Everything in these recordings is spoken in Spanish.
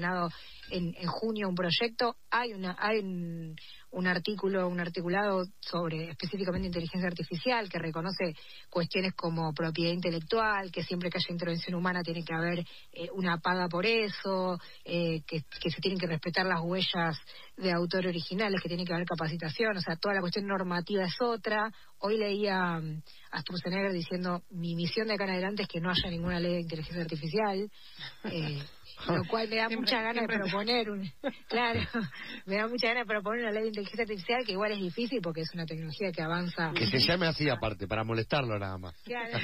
en junio un proyecto, hay un articulado sobre específicamente inteligencia artificial que reconoce cuestiones como propiedad intelectual, que siempre que haya intervención humana tiene que haber una paga por eso, que se tienen que respetar las huellas de autor originales, que tiene que haber capacitación, o sea, toda la cuestión normativa es otra. Hoy leía a Sturzenegger diciendo, mi misión de acá en adelante es que no haya ninguna ley de inteligencia artificial, lo cual me da mucha ganas de proponer me da mucha ganas de proponer una ley de inteligencia artificial, que igual es difícil porque es una tecnología que avanza. Que se llame así aparte, para molestarlo nada más. Claro.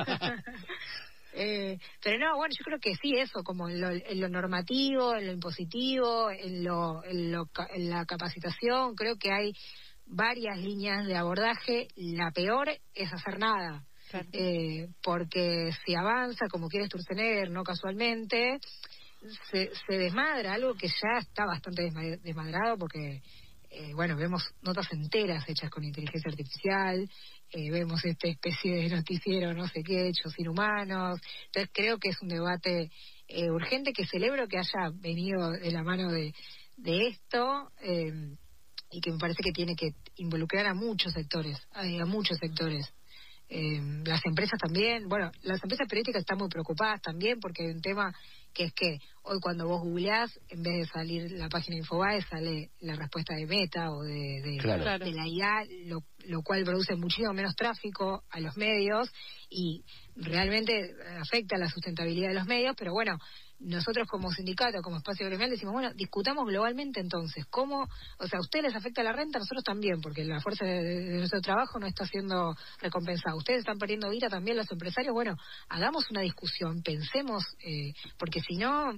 Pero no, bueno, yo creo que sí, eso, como en lo normativo, en lo impositivo, en la capacitación, creo que hay varias líneas de abordaje. La peor es hacer nada. Claro. Porque si avanza, como quiere Sturzenegger, no casualmente, se desmadra algo que ya está bastante desmadrado, porque vemos notas enteras hechas con inteligencia artificial, vemos esta especie de noticiero no sé qué, hechos inhumanos. Entonces creo que es un debate urgente, que celebro que haya venido de la mano de esto, y que me parece que tiene que involucrar a muchos sectores. Las empresas también, las empresas periodísticas están muy preocupadas también, porque hay un tema que es que hoy cuando vos googleás, en vez de salir la página de Infobae, sale la respuesta de Meta o de la IA, lo cual produce muchísimo menos tráfico a los medios y realmente afecta la sustentabilidad de los medios. Pero bueno, nosotros como sindicato, como espacio gremial, decimos, discutamos globalmente entonces, ¿cómo? O sea, a ustedes les afecta la renta, a nosotros también, porque la fuerza de nuestro trabajo no está siendo recompensada. Ustedes están perdiendo vida también, los empresarios. Bueno, hagamos una discusión, pensemos, porque si no,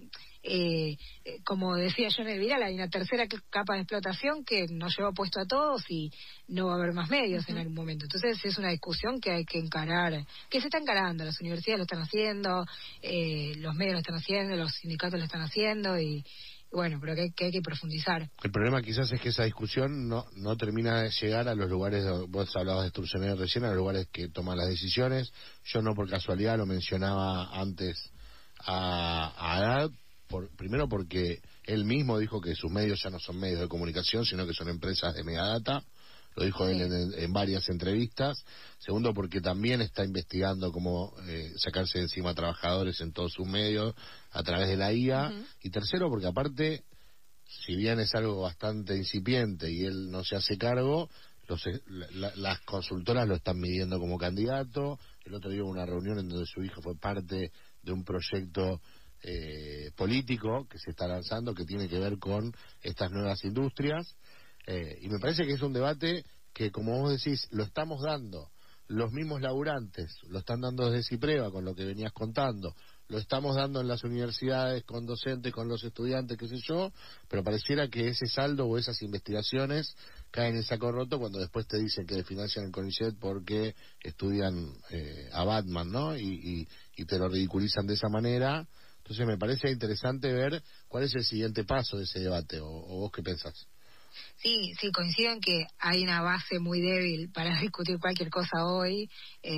como decía John Elviral, hay una tercera capa de explotación que nos lleva puesto a todos y no va a haber más medios en algún momento. Entonces es una discusión que hay que encarar, que se está encarando, las universidades lo están haciendo, los medios lo están haciendo, los sindicatos lo están haciendo, y bueno, pero que hay que profundizar. El problema quizás es que esa discusión no termina de llegar a los lugares, vos hablabas de Sturzenegger recién, a los lugares que toman las decisiones. Yo no por casualidad lo mencionaba antes a Haddad, primero porque él mismo dijo que sus medios ya no son medios de comunicación, sino que son empresas de megadata. Lo dijo él en varias entrevistas. Segundo, porque también está investigando cómo sacarse de encima a trabajadores en todos sus medios a través de la IA. Y tercero, porque aparte, si bien es algo bastante incipiente y él no se hace cargo, las consultoras lo están midiendo como candidato. El otro día hubo una reunión en donde su hijo fue parte de un proyecto político que se está lanzando, que tiene que ver con estas nuevas industrias. Y me parece que es un debate que, como vos decís, lo estamos dando los mismos laburantes, lo están dando desde Cipreva, con lo que venías contando, lo estamos dando en las universidades, con docentes, con los estudiantes, qué sé yo, pero pareciera que ese saldo o esas investigaciones caen en saco roto cuando después te dicen que financian el CONICET porque estudian a Batman, ¿no? Y te lo ridiculizan de esa manera. Entonces me parece interesante ver cuál es el siguiente paso de ese debate, o vos qué pensás. Sí, coincido en que hay una base muy débil para discutir cualquier cosa hoy.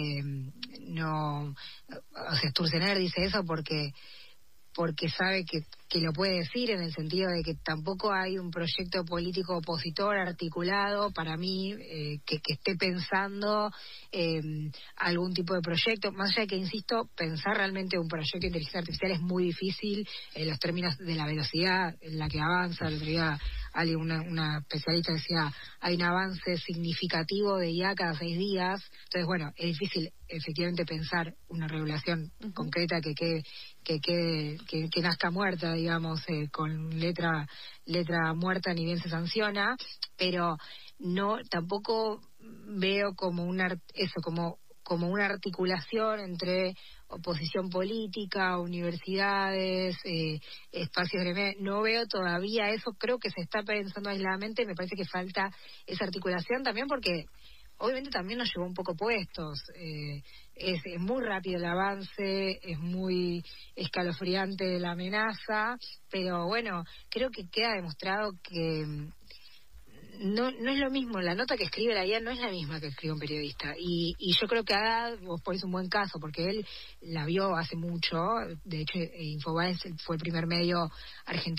Sturzenegger dice eso porque sabe que lo puede decir, en el sentido de que tampoco hay un proyecto político opositor articulado para mí, que esté pensando algún tipo de proyecto, más allá de que, insisto, pensar realmente un proyecto de inteligencia artificial es muy difícil en los términos de la velocidad en la que avanza. El otro día una especialista decía, hay un avance significativo de IA cada 6 días, entonces bueno, es difícil efectivamente pensar una regulación concreta que nazca muerta, digamos, con letra muerta ni bien se sanciona, pero no, tampoco veo como una articulación entre oposición política, universidades, espacios gremiales. No veo todavía eso, creo que se está pensando aisladamente. Me parece que falta esa articulación también, porque obviamente también nos llevó un poco puestos. Es muy rápido el avance, es muy escalofriante la amenaza, pero bueno, creo que queda demostrado que no es lo mismo. La nota que escribe la IA no es la misma que escribe un periodista, y yo creo que Haddad, vos ponés un buen caso, porque él la vio hace mucho. De hecho, Infobae fue el primer medio argentino